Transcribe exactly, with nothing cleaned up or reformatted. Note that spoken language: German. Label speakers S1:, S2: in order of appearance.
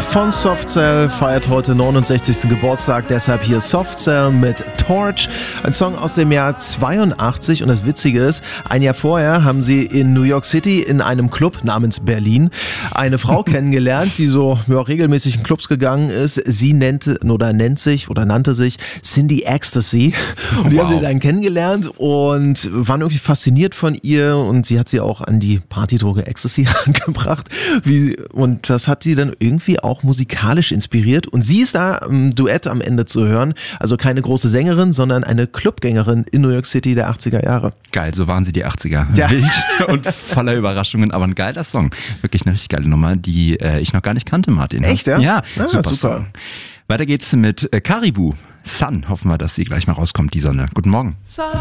S1: von Soft Cell feiert heute neunundsechzigsten Geburtstag, deshalb hier Soft Cell mit Torch, ein Song aus dem Jahr zweiundachtzig. Und das Witzige ist, ein Jahr vorher haben sie in New York City in einem Club namens Berlin eine Frau kennengelernt, die so ja, regelmäßig in Clubs gegangen ist. Sie nannte oder nennt sich oder nannte sich Cindy Ecstasy. Und die wow. haben sie dann kennengelernt und waren irgendwie fasziniert von ihr, und sie hat sie auch an die Partydroge Ecstasy angebracht. Wie, und das hat sie dann irgendwie auch musikalisch inspiriert. Und sie ist da im Duett am Ende zu hören. Also keine große Sängerin, sondern eine Clubgängerin in New York City der achtziger Jahre.
S2: Geil, so waren sie die achtziger.
S1: Ja.
S2: Wild und voller Überraschungen, aber ein geiler Song. Wirklich eine richtig geile Nummer, die äh, ich noch gar nicht kannte, Martin.
S1: Echt, ja?
S2: Ja,
S1: ah,
S2: super,
S1: super.
S2: Song. Weiter geht's mit äh, Caribou. Sun, hoffen wir, dass sie gleich mal rauskommt, die Sonne. Guten Morgen.